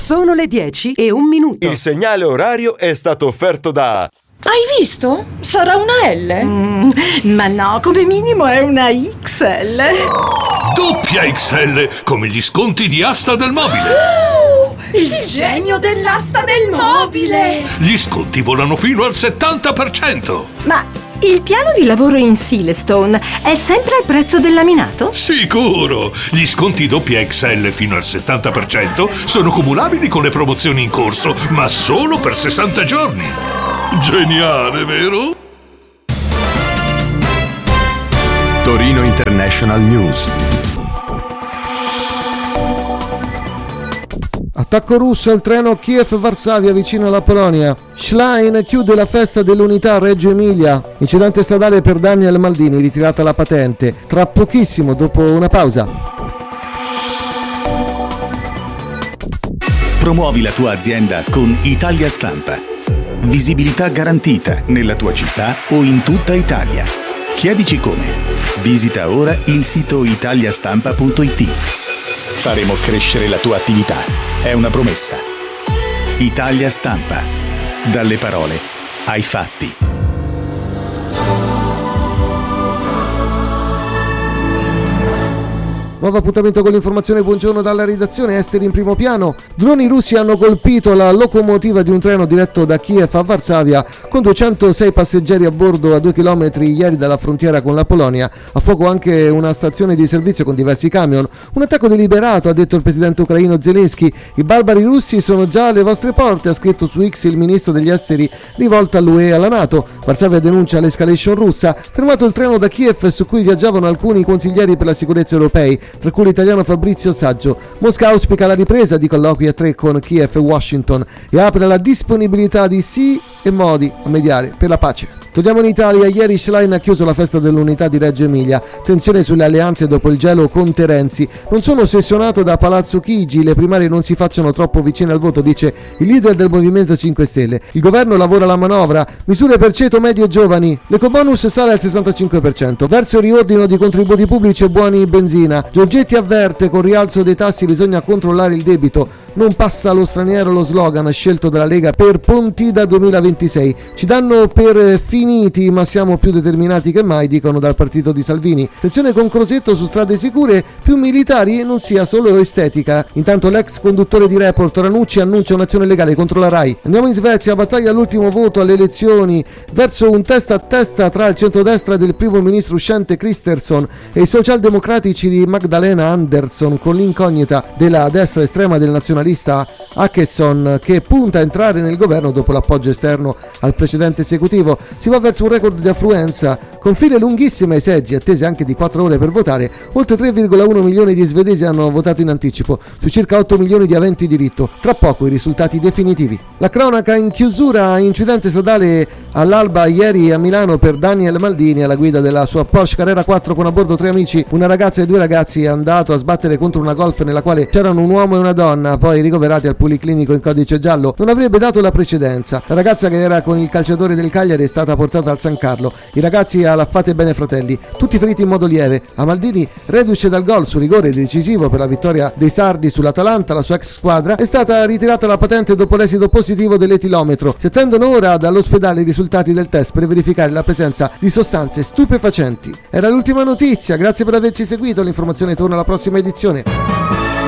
Sono le 10:01. Il segnale orario è stato offerto da... Hai visto? Sarà una L. Ma no, come minimo è una XL. Doppia XL, come gli sconti di Asta del Mobile. Il genio dell'asta del mobile. Gli sconti volano fino al 70%. Ma il piano di lavoro in Silestone è sempre al prezzo del laminato? Sicuro! Gli sconti doppia XL fino al 70% sono cumulabili con le promozioni in corso, ma solo per 60 giorni. Geniale, vero? Torino International News. Attacco russo al treno Kiev-Varsavia vicino alla Polonia. Schlein chiude la festa dell'unità a Reggio Emilia. Incidente stradale per Daniel Maldini, ritirata la patente. Tra pochissimo, dopo una pausa. Promuovi la tua azienda con Italia Stampa. Visibilità garantita nella tua città o in tutta Italia. Chiedici come. Visita ora il sito italiastampa.it. Faremo crescere la tua attività. È una promessa. Italia Stampa. Dalle parole ai fatti. Nuovo appuntamento con l'informazione, buongiorno dalla redazione. Esteri in primo piano. Droni russi hanno colpito la locomotiva di un treno diretto da Kiev a Varsavia con 206 passeggeri a bordo a 2 chilometri ieri dalla frontiera con la Polonia. A fuoco anche una stazione di servizio con diversi camion. Un attacco deliberato, ha detto il presidente ucraino Zelensky. I barbari russi sono già alle vostre porte, ha scritto su X il ministro degli esteri rivolto all'UE e alla NATO. Varsavia denuncia l'escalation russa. Fermato il treno da Kiev su cui viaggiavano alcuni consiglieri per la sicurezza europei, tra cui l'italiano Fabrizio Saggio. Mosca auspica la ripresa di colloqui a 3 con Kiev e Washington e apre la disponibilità di sì e modi a mediare per la pace. Torniamo in Italia. Ieri Schlein ha chiuso la festa dell'unità di Reggio Emilia. Tensione sulle alleanze dopo il gelo con Terenzi. Non sono ossessionato da Palazzo Chigi, le primarie non si facciano troppo vicine al voto, dice il leader del Movimento 5 Stelle. Il governo lavora la manovra, misure per ceto medio e giovani. L'ecobonus sale al 65%, verso il riordino di contributi pubblici e buoni benzina. Giorgetti avverte, con rialzo dei tassi bisogna controllare il debito. Non passa allo straniero lo slogan scelto dalla Lega per Pontida 2026. Ci danno per finiti, ma siamo più determinati che mai, dicono dal partito di Salvini. Tensione con Crosetto su strade sicure, più militari e non sia solo estetica. Intanto l'ex conduttore di Report Ranucci annuncia un'azione legale contro la RAI. Andiamo in Svezia, battaglia all'ultimo voto alle elezioni verso un testa a testa tra il centrodestra del primo ministro uscente Kristersson e i socialdemocratici di Magdalena Andersson, con l'incognita della destra estrema del nazionalista Åkesson, che punta a entrare nel governo dopo l'appoggio esterno al precedente esecutivo. Si va verso un record di affluenza con file lunghissime ai seggi, attese anche di 4 ore per votare. Oltre 3,1 milioni di svedesi hanno votato in anticipo, su circa 8 milioni di aventi diritto. Tra poco i risultati definitivi. La cronaca in chiusura: incidente stradale all'alba ieri a Milano per Daniel Maldini alla guida della sua Porsche Carrera 4 con a bordo 3 amici. Una ragazza e 2 ragazzi, è andato a sbattere contro una Golf nella quale c'erano un uomo e una donna, poi ricoverati al policlinico in codice giallo. Non avrebbe dato la precedenza. La ragazza, che era con il calciatore del Cagliari, è stata portata al San Carlo. I ragazzi alla Fate Bene Fratelli, tutti feriti in modo lieve. A Maldini, reduce dal gol su rigore decisivo per la vittoria dei sardi sull'Atalanta, la sua ex squadra, è stata ritirata la patente dopo l'esito positivo dell'etilometro. Si attendono ora dall'ospedale i risultati del test per verificare la presenza di sostanze stupefacenti. Era l'ultima notizia, grazie per averci seguito. L'informazione torna alla prossima edizione.